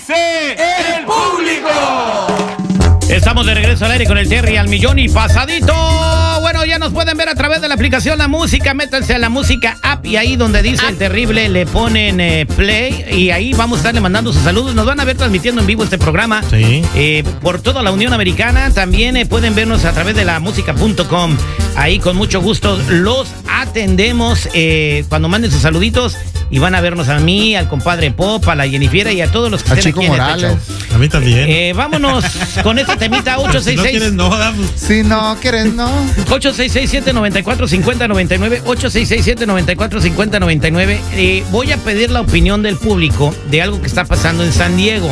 dice el público? Estamos de regreso al aire con el Terry al millón y pasadito. Bueno, ya nos pueden ver a través de la aplicación La Música. Métanse a La Música app y ahí donde dice el terrible le ponen play y ahí vamos a estarle mandando sus saludos. Nos van a ver transmitiendo en vivo este programa por toda la Unión Americana. También pueden vernos a través de lamusica.com. Ahí con mucho gusto los atendemos cuando manden sus saluditos y van a vernos a mí, al compadre Pop, a la Jennifer y a todos los que estén Chico aquí en Morales. este show. A mí también. Vámonos con este temita 866. Si no quieres, no, damos. Si no quieres, no. 866-794-5099, 866-794-5099. Voy a pedir la opinión del público de algo que está pasando en San Diego.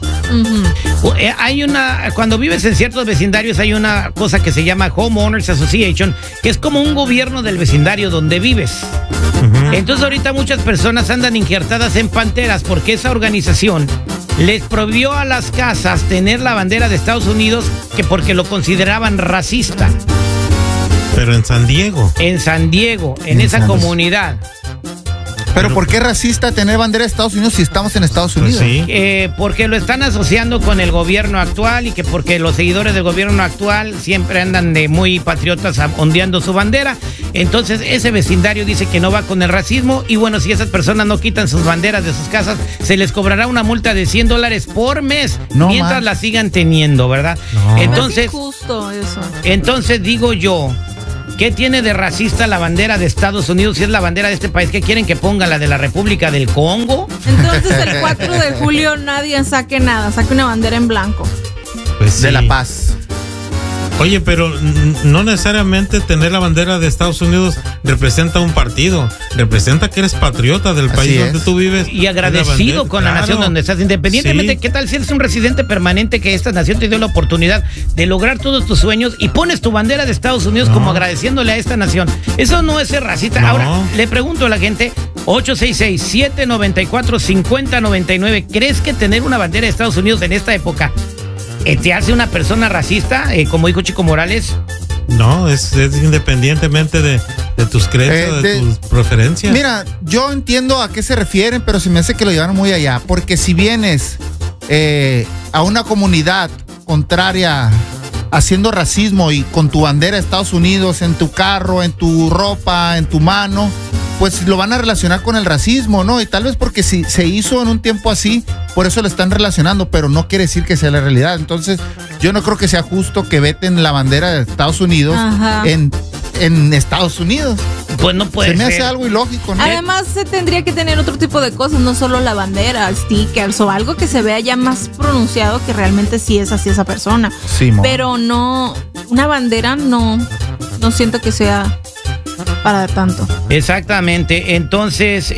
Hay cuando vives en ciertos vecindarios hay una cosa que se llama Homeowners Association, que es como un gobierno del vecindario donde vives. Entonces ahorita muchas personas andan injertadas en panteras porque esa organización les prohibió a las casas tener la bandera de Estados Unidos porque lo consideraban racista. Pero en San Diego. En San Diego, en esa comunidad. Pero ¿por qué racista tener bandera de Estados Unidos si estamos en Estados Unidos? Sí. Porque lo están asociando con el gobierno actual y que porque los seguidores del gobierno actual siempre andan de muy patriotas ondeando su bandera. Entonces ese vecindario dice que no va con el racismo y bueno, si esas personas no quitan sus banderas de sus casas, se les cobrará una multa de $100 por mes mientras la sigan teniendo, ¿verdad? No. Entonces, es injusto eso. Entonces digo yo, ¿qué tiene de racista la bandera de Estados Unidos si es la bandera de este país? ¿Qué quieren que ponga la de la República del Congo? Entonces el 4 de julio nadie saque nada, saque una bandera en blanco. Pues sí. De La Paz. Oye, pero no necesariamente tener la bandera de Estados Unidos representa un partido. Representa que eres patriota del país donde tú vives. Y agradecido con la nación donde estás. Independientemente, ¿qué tal si eres un residente permanente que esta nación te dio la oportunidad de lograr todos tus sueños y pones tu bandera de Estados Unidos como agradeciéndole a esta nación? Eso no es ser racista. Ahora, le pregunto a la gente, 866-794-5099, ¿crees que tener una bandera de Estados Unidos en esta época te hace una persona racista, como dijo Chico Morales? No, es independientemente de tus creencias, de tus preferencias. Mira, yo entiendo a qué se refieren, pero se me hace que lo llevaron muy allá. Porque si vienes a una comunidad contraria haciendo racismo y con tu bandera de Estados Unidos en tu carro, en tu ropa, en tu mano, pues lo van a relacionar con el racismo, ¿no? Y tal vez porque si se hizo en un tiempo así, por eso lo están relacionando, pero no quiere decir que sea la realidad. Entonces, yo no creo que sea justo que veten la bandera de Estados Unidos en Estados Unidos. Pues no puede ser. Se me hace algo ilógico, ¿no? Además, se tendría que tener otro tipo de cosas, no solo la bandera, stickers o algo que se vea ya más pronunciado que realmente sí es así esa persona. Sí, pero no, una bandera no siento que sea para tanto. Exactamente. Entonces,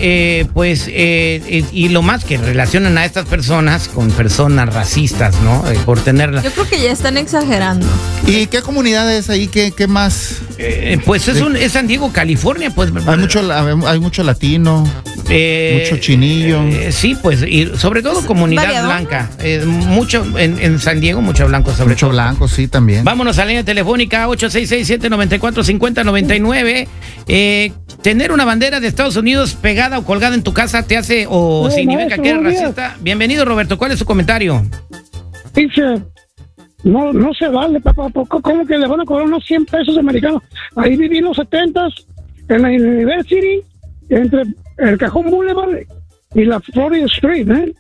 y lo más que relacionan a estas personas con personas racistas, ¿no? Por tenerla. Yo creo que ya están exagerando. ¿Y qué comunidad es ahí? ¿Qué más? Pues es San Diego, California. Pues hay mucho latino, mucho chinillo. Sí, pues, y sobre todo comunidad ¿Variado? blanca. Mucho en San Diego, mucho blanco sobre mucho todo. blanco, sí, también. Vámonos a la línea telefónica 866-794-5099. Tener una bandera de Estados Unidos pegada o colgada en tu casa te hace o significa que eres racista. Bienvenido, Roberto. ¿Cuál es su comentario? Dice, no se vale, papá. ¿Cómo que le van a cobrar unos 100 pesos americanos? Ahí viví en los 70s, en la University, entre el Cajón Boulevard y la Florida Street, ¿eh?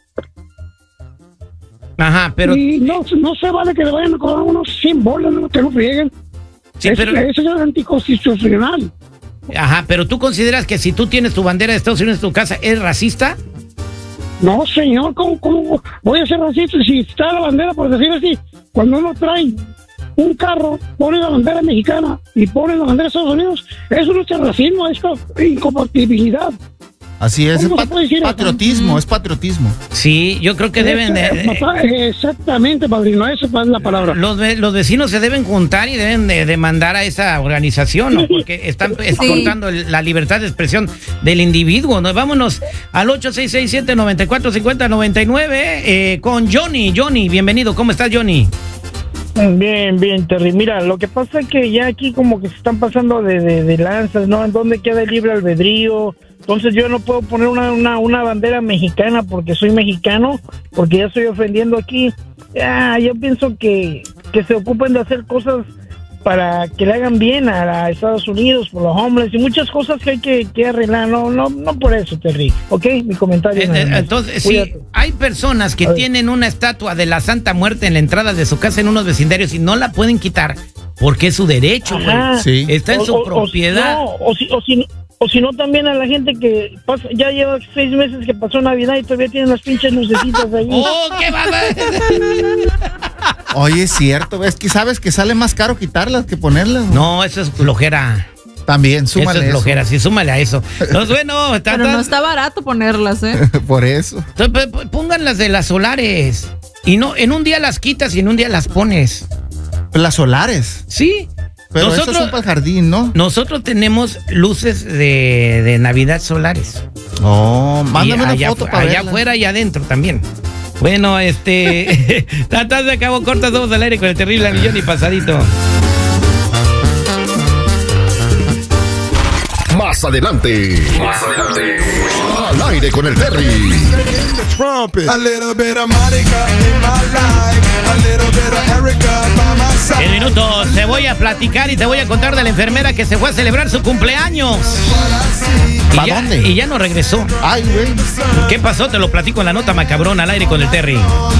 Ajá, pero... Y no se vale que le vayan a cobrar unos 100 bolas, no te lo frieguen. Sí, pero... Eso es anticonstitucional. Ajá, pero ¿tú consideras que si tú tienes tu bandera de Estados Unidos en tu casa, es racista? No, señor, ¿cómo voy a ser racista si está la bandera, por decir así? Cuando uno trae un carro, pone la bandera mexicana y pone la bandera de Estados Unidos, eso no es racismo, es incompatibilidad. Así es, patriotismo, es patriotismo. Sí, yo creo que deben de... Exactamente, padrino, esa es la palabra. Los vecinos se deben juntar y deben de demandar a esa organización, ¿no? Porque están cortando la libertad de expresión del individuo, ¿no? Vámonos al 866-794-5099 con Johnny. Johnny, bienvenido. ¿Cómo estás, Johnny? Bien, Terry. Mira, lo que pasa es que ya aquí como que se están pasando de lanzas, ¿no? ¿En dónde queda el libre albedrío? Entonces yo no puedo poner una bandera mexicana porque soy mexicano, porque ya estoy ofendiendo aquí. Yo pienso que se ocupen de hacer cosas para que le hagan bien a Estados Unidos por los hombres y muchas cosas que hay que arreglar. No por eso, Terry. ¿Ok? Mi comentario. Entonces, sí, hay personas que tienen una estatua de la Santa Muerte en la entrada de su casa en unos vecindarios y no la pueden quitar porque es su derecho, güey. Sí. Está en su propiedad. O si no, también a la gente que pasa, ya lleva 6 meses que pasó Navidad y todavía tienen las pinches lucecitas ahí. ¡Oh, qué Oye, es cierto, ¿ves? Que sabes que sale más caro quitarlas que ponerlas. No, eso es flojera. También, súmale eso. Es flojera, sí, súmale a eso. Entonces, bueno, pero no está barato ponerlas, ¿eh? Por eso. Entonces, pongan las de las solares. Y no, en un día las quitas y en un día las pones. Las solares. Sí. Pero nosotros, eso es para el jardín, ¿no? Nosotros tenemos luces de Navidad solares. Oh, mándame una foto para allá afuera y adentro también. Bueno, tratas de cabo cortas, somos al aire con el terrible al millón y pasadito. Más adelante. Al aire con el Terry. En minutos te voy a platicar y te voy a contar de la enfermera que se fue a celebrar su cumpleaños. ¿Para dónde? Y ya no regresó. Ay, güey. ¿Qué pasó? Te lo platico en la nota macabrona al aire con el Terry.